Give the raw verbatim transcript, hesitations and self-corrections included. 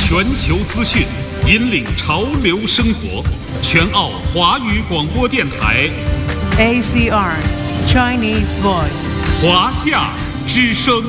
全球资讯，引领潮流生活。全澳华语广播电台 A C R Chinese Voice 华夏之声。